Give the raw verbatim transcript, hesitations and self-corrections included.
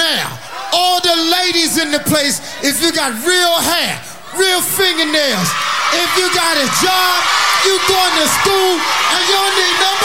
Now, all the ladies in the place, if you got real hair, real fingernails, if you got a job, you going to school, and you don't need no